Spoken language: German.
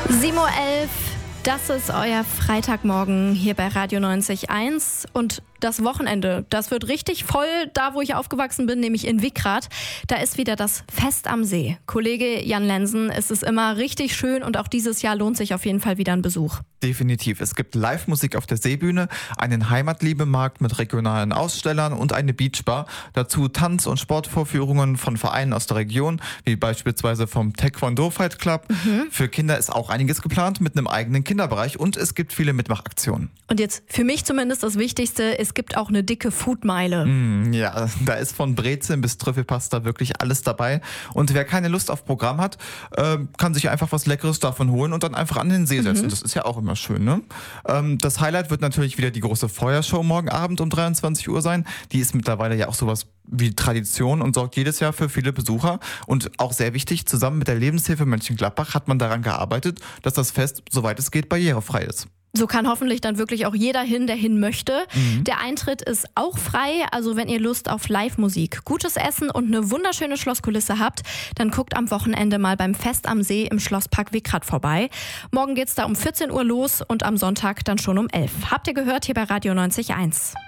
7:11 Uhr, das ist euer Freitagmorgen hier bei Radio 90.1 und das Wochenende, das wird richtig voll, da wo ich aufgewachsen bin, nämlich in Wickrath. Da ist wieder das Fest am See. Kollege Jan Lensen, es ist immer richtig schön und auch dieses Jahr lohnt sich auf jeden Fall wieder ein Besuch. Definitiv. Es gibt Live-Musik auf der Seebühne, einen Heimatliebemarkt mit regionalen Ausstellern und eine Beachbar. Dazu Tanz- und Sportvorführungen von Vereinen aus der Region, wie beispielsweise vom Taekwondo Fight Club. Für Kinder ist auch einiges geplant mit einem eigenen Kinderbereich und es gibt viele Mitmachaktionen. Und jetzt für mich zumindest das Wichtigste, es gibt auch eine dicke Foodmeile. Ja, da ist von Brezeln bis Trüffelpasta wirklich alles dabei. Und wer keine Lust auf Programm hat, kann sich einfach was Leckeres davon holen und dann einfach an den See setzen. Das ist ja auch immer schön, ne? Das Highlight wird natürlich wieder die große Feuershow morgen Abend um 23 Uhr sein. Die ist mittlerweile ja auch sowas wie Tradition und sorgt jedes Jahr für viele Besucher. Und auch sehr wichtig, zusammen mit der Lebenshilfe Mönchengladbach hat man daran gearbeitet, dass das Fest, soweit es geht, barrierefrei ist. So kann hoffentlich dann wirklich auch jeder hin, der hin möchte. Der Eintritt ist auch frei, also wenn ihr Lust auf Live-Musik, gutes Essen und eine wunderschöne Schlosskulisse habt, dann guckt am Wochenende mal beim Fest am See im Schlosspark Wickrath vorbei. Morgen geht's da um 14 Uhr los und am Sonntag dann schon um 11. Habt ihr gehört hier bei Radio 90.1.